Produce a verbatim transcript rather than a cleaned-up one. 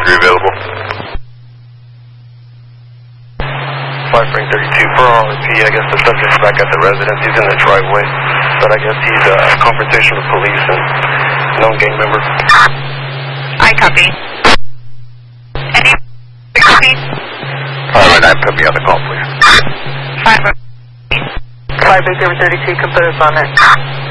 three available. five Frank thirty-two, for R P, I guess the subject's back at the residence. He's in the driveway, but I guess he's a uh, confrontation with police and known gang member. I copy. Any copy? five oh nine, put me on the call, please. five five eight zero thirty-two, can put us on it.